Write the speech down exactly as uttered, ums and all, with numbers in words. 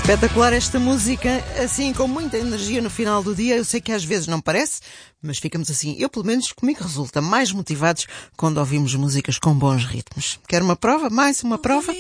Espetacular esta música, assim com muita energia no final do dia. Eu sei que às vezes não parece, mas ficamos assim, eu pelo menos comigo resulta, mais motivados quando ouvimos músicas com bons ritmos. Quer uma prova? Mais uma prova?